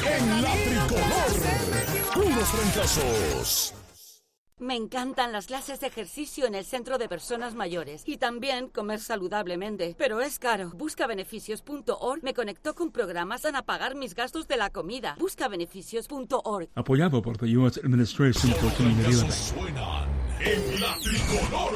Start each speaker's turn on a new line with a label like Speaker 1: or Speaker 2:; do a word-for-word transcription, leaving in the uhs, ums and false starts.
Speaker 1: En la Tricolor, puros trancazos.
Speaker 2: Me encantan las clases de ejercicio en el centro de personas mayores y también comer saludablemente, pero es caro. Buscabeneficios punto org me conectó con programas para pagar mis gastos de la comida. Buscabeneficios punto org.
Speaker 3: Apoyado por the U S Administration for Community Living.
Speaker 1: Suenan en la Tricolor.